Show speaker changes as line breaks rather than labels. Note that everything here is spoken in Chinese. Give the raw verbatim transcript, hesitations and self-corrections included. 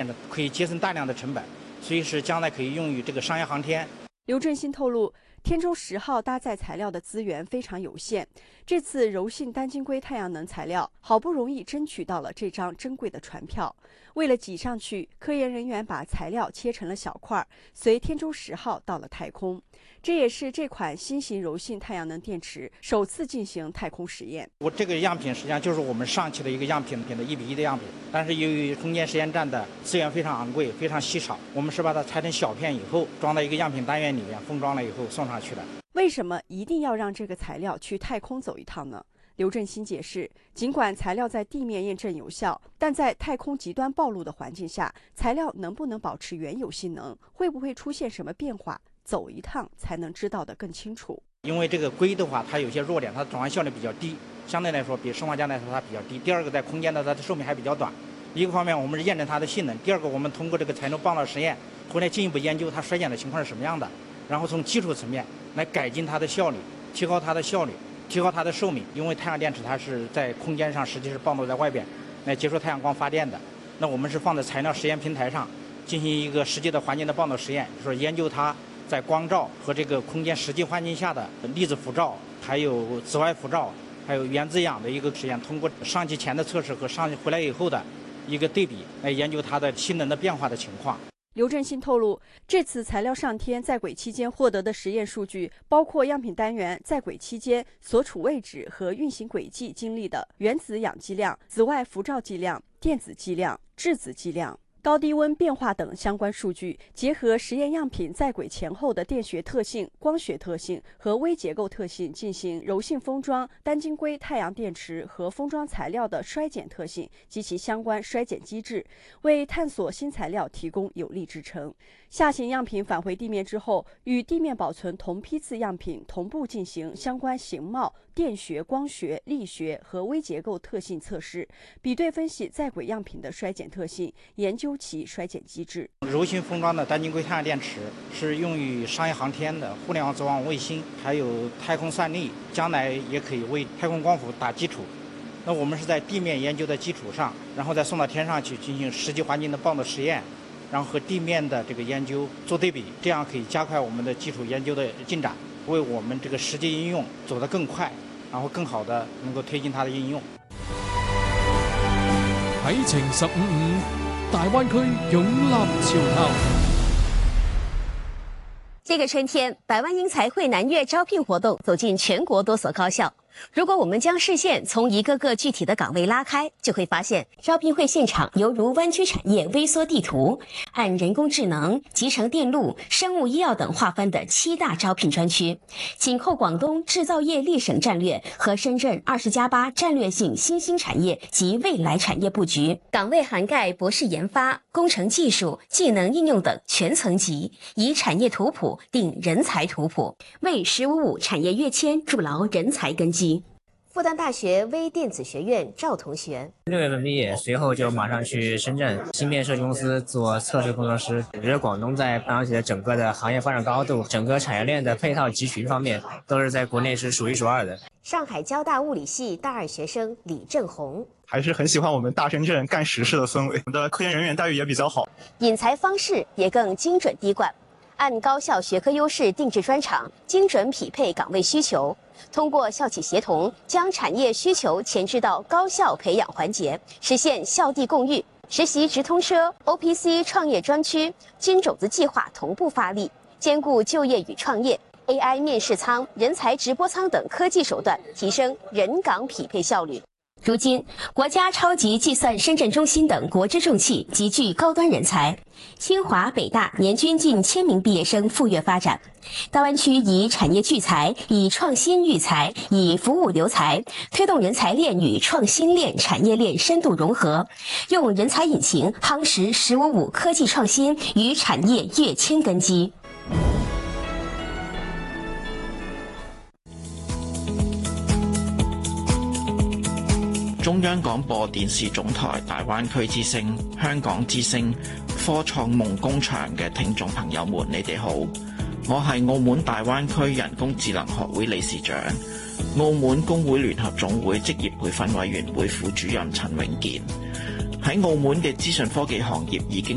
呢，可以节省大量的成本，所以是将来可以用于这个商业航天。
刘振兴透露，天舟十号搭载材料的资源非常有限，这次柔性单晶硅太阳能材料好不容易争取到了这张珍贵的船票。为了挤上去，科研人员把材料切成了小块，随天舟十号到了太空。这也是这款新型柔性太阳能电池首次进行太空实验。
我这个样品实际上就是我们上期的一个样品品的一比一的样品，但是由于空间实验站的资源非常昂贵，非常稀少，我们是把它拆成小片以后，装到一个样品单元里面，封装了以后送上去的。
为什么一定要让这个材料去太空走一趟呢？刘振兴解释，尽管材料在地面验证有效，但在太空极端暴露的环境下，材料能不能保持原有性能，会不会出现什么变化，走一趟才能知道得更清楚。
因为这个硅的话，它有些弱点，它转换效率比较低，相对来说比生化镓来说它比较低。第二个，在空间的它的寿命还比较短。一个方面我们是验证它的性能，第二个我们通过这个材料棒道实验，回来进一步研究它衰减的情况是什么样的，然后从基础层面来改进它的效率，提高它的效率，提高它的寿命。因为太阳电池它是在空间上实际是暴露在外边来接受太阳光发电的，那我们是放在材料实验平台上进行一个实际的环境的棒道实验，就是说研究它在光照和这个空间实际环境下的粒子辐照，还有紫外辐照，还有原子氧的一个实验，通过上机前的测试和上机回来以后的一个对比，来研究它的性能的变化的情况。
刘振兴透露，这次材料上天在轨期间获得的实验数据，包括样品单元在轨期间所处位置和运行轨迹经历的原子氧剂量、紫外辐照剂量、电子剂量、质子剂量、高低温变化等相关数据，结合实验样品在轨前后的电学特性、光学特性和微结构特性，进行柔性封装单晶硅太阳电池和封装材料的衰减特性及其相关衰减机制，为探索新材料提供有力支撑。下行样品返回地面之后，与地面保存同批次样品同步进行相关形貌、电学、光学、力学和微结构特性测试，比对分析在轨样品的衰减特性，研究其衰减机制。
柔性封装的单晶硅太阳电池是用于商业航天的、互联网组网卫星，还有太空算力，将来也可以为太空光伏打基础。那我们是在地面研究的基础上，然后再送到天上去进行实际环境的棒道实验，然后和地面的这个研究做对比，这样可以加快我们的基础研究的进展，为我们这个实际应用走得更快，然后更好的能够推进它的应用。
啟程十五五，大灣區勇立潮頭。
这个春天，百萬英才會南粵招聘活動走進全國多所高校。如果我們將視線從一個個具體的崗位拉開，就會發現招聘會現場猶如灣區產業微縮地圖，按人工智能、集成電路、生物醫藥等劃分的七大招聘專區，緊扣廣東製造業歷省戰略和深圳二十加八戰略性新興產業及未來產業佈局。崗位涵蓋博士研發、工程技術、技能應用等全層級，以產業圖譜定人才圖譜，為十五五產業躍遷築牢人才根基。復旦大學微電子學院趙同學，
六月份畢業，隨後就馬上去深圳芯片設計公司做測試工程師。我覺得廣東在半導體的整個的行業發展高度，整個產業鏈的配套集群方面，都是在國內是數一數二的。
上海交大物理系大二學生李正紅，
還是很喜歡我們大深圳幹實事的氛圍，我們的科研人員待遇也比較好，
引才方式也更精準滴灌，按高校學科優勢定制專長，精準匹配崗位需求。通過校企協同，將產業需求前置到高校培養環節，實現校地共育。實習直通車、O P C 創業專區、金種子計劃同步發力，兼顧就業與創業。A I 面試倉、人才直播倉等科技手段，提升人崗匹配效率。如今，國家超級計算深圳中心等國之重器集聚高端人才，清華、北大年均近千名畢業生赴粵發展。大灣區以產業聚財，以創新育才，以服務留才，推動人才鏈與創新鏈、產業鏈深度融合，用人才引擎夯實十五五科技創新與產業躍遷根基。
中央廣播電視總台大灣區之聲、香港之聲、科創夢工場嘅聽眾朋友們，你哋好，我係澳門大灣區人工智能學會理事長、澳門工會聯合總會職業培訓委員會副主任陳永健。喺澳門嘅資訊科技行業已經